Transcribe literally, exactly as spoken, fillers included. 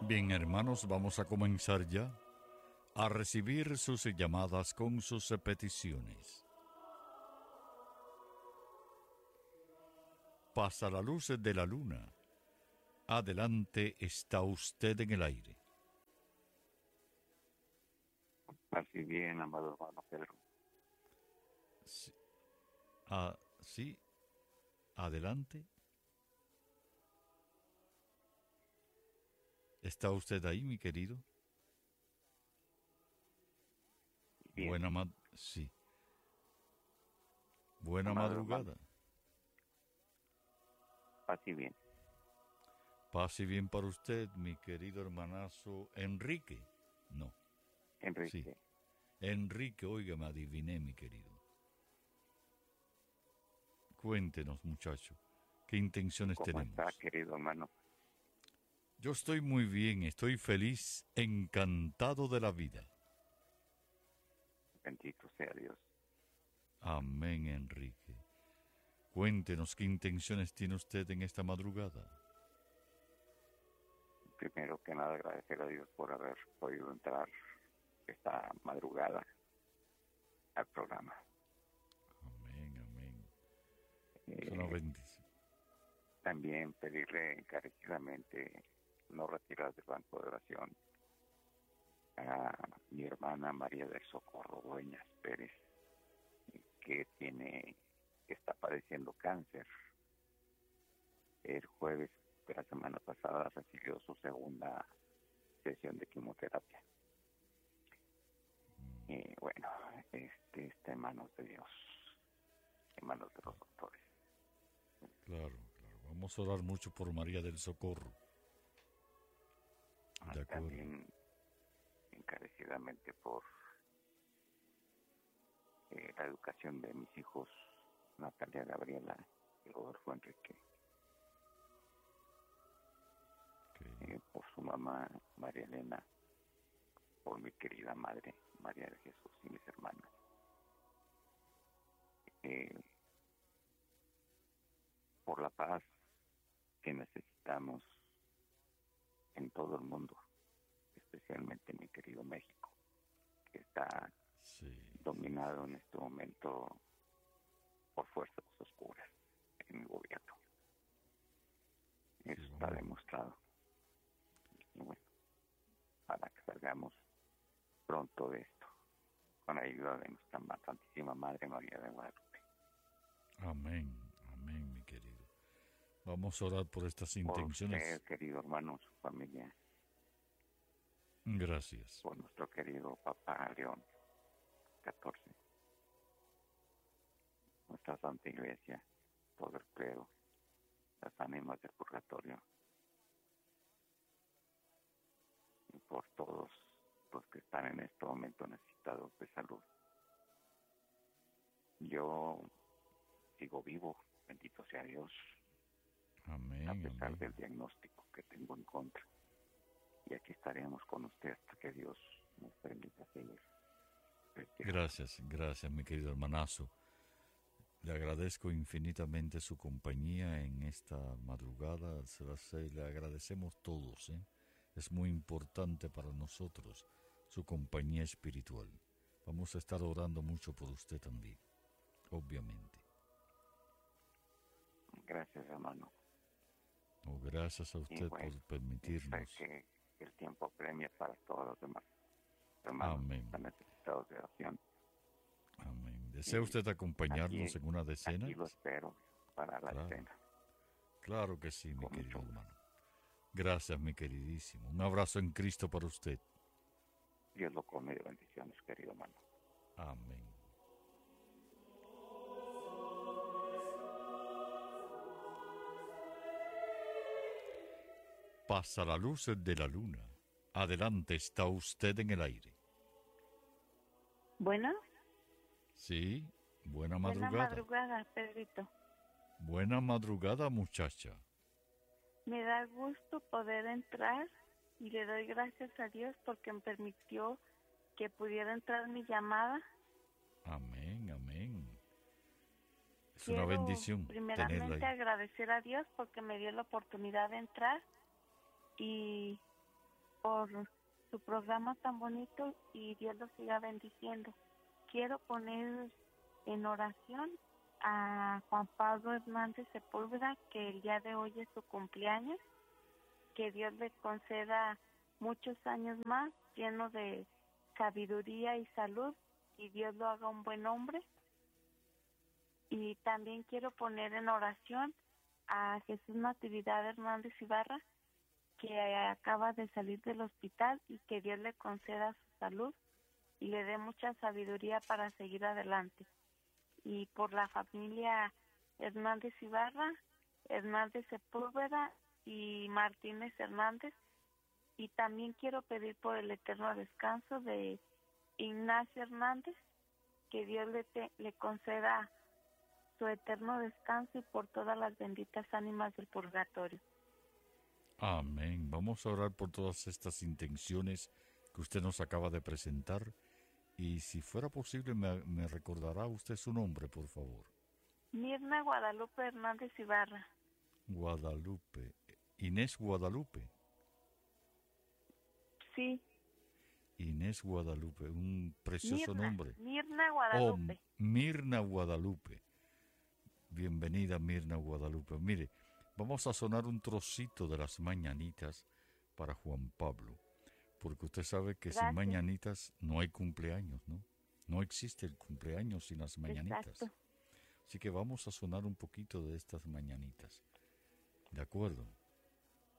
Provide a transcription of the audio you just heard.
Bien, hermanos, vamos a comenzar ya a recibir sus llamadas con sus peticiones. Pasa la luz de la luna. Adelante, está usted en el aire. Así bien, amado hermano Pedro. Sí, ah, sí. Adelante. ¿Está usted ahí, mi querido? Bien, Buena ma... Sí. Buena amado hermano. madrugada. Así bien. Pase bien para usted, mi querido hermanazo Enrique. No, sí. Enrique, Enrique, oiga, me adiviné, mi querido. Cuéntenos, muchacho, ¿qué intenciones ¿cómo está, tenemos? querido hermano? Yo estoy muy bien, estoy feliz, encantado de la vida. Bendito sea Dios. Amén, Enrique. Cuéntenos qué intenciones tiene usted en esta madrugada. Primero que nada, agradecer a Dios por haber podido entrar esta madrugada al programa. Amén, amén. Es una Eh, bendición. también pedirle encarecidamente no retirar del banco de oración a mi hermana María del Socorro Dueñas Pérez, que tiene, que está padeciendo cáncer. El jueves de la semana pasada recibió su segunda sesión de quimioterapia. Mm. Y bueno, este está en manos de Dios, en manos de los doctores. Claro, claro. Vamos a orar mucho por María del Socorro. De acuerdo. También encarecidamente por eh, la educación de mis hijos, Natalia Gabriela y Rodolfo Enrique. Okay. Eh, por su mamá María Elena, por mi querida madre María de Jesús y mis hermanas. Eh, por la paz que necesitamos en todo el mundo, especialmente en mi querido México, que está sí. dominado en este momento por fuerzas oscuras en el gobierno. Eso sí, está demostrado. Y bueno, para que salgamos pronto de esto, con la ayuda de nuestra Santísima Madre María de Guadalupe. Amén, amén, mi querido. Vamos a orar por estas intenciones. Por usted, querido hermano, su familia. Gracias. Por nuestro querido Papa León catorce. Nuestra Santa Iglesia, todo el clero, las ánimas del purgatorio. Y por todos los que están en este momento necesitados de salud. Yo sigo vivo, bendito sea Dios. Amén, a pesar amén. del diagnóstico que tengo en contra. Y aquí estaremos con usted hasta que Dios nos permita seguir. Gracias, gracias, mi querido hermanazo. Le agradezco infinitamente su compañía en esta madrugada. Se las, le agradecemos todos, ¿eh? Es muy importante para nosotros su compañía espiritual. Vamos a estar orando mucho por usted también, obviamente. Gracias, hermano. Oh, gracias a usted bueno, por permitirnos. Que el tiempo premia para todos los demás hermanos Amén. que están necesitados de oración. Amén. ¿Desea usted acompañarnos aquí, en una decena? Aquí lo espero para la claro. cena. Claro que sí, mi Con querido mucho hermano. Gracias, mi queridísimo. Un abrazo en Cristo para usted. Dios lo come de bendiciones, querido hermano. Amén. Pasa la luz de la luna. Adelante, está usted en el aire. Bueno. Sí, buena madrugada. Buena madrugada, Pedrito. Buena madrugada, muchacha. Me da gusto poder entrar y le doy gracias a Dios porque me permitió que pudiera entrar mi llamada. Amén, amén. Es Quiero una bendición. Primeramente tenerla ahí. agradecer a Dios porque me dio la oportunidad de entrar y por su programa tan bonito y Dios los siga bendiciendo. Quiero poner en oración a Juan Pablo Hernández Sepúlveda, que el día de hoy es su cumpleaños, que Dios le conceda muchos años más, lleno de sabiduría y salud, y Dios lo haga un buen hombre. Y también quiero poner en oración a Jesús Natividad Hernández Ibarra, que acaba de salir del hospital, y que Dios le conceda su salud y le dé mucha sabiduría para seguir adelante. Y por la familia Hernández Ibarra, Hernández Sepúlveda y Martínez Hernández. Y también quiero pedir por el eterno descanso de Ignacio Hernández, que Dios le, te, le conceda su eterno descanso, y por todas las benditas ánimas del purgatorio. Amén. Vamos a orar por todas estas intenciones que usted nos acaba de presentar. Y si fuera posible, me, me recordará usted su nombre, por favor. Mirna Guadalupe Hernández Ibarra. Guadalupe. Inés Guadalupe. Sí. Inés Guadalupe, un precioso Mirna, nombre. Mirna Guadalupe. Oh, Mirna Guadalupe. Bienvenida, Mirna Guadalupe. Mire, vamos a sonar un trocito de las mañanitas para Juan Pablo, porque usted sabe que Gracias. Sin mañanitas no hay cumpleaños, ¿no? No existe el cumpleaños sin las mañanitas. Exacto. Así que vamos a sonar un poquito de estas mañanitas. ¿De acuerdo?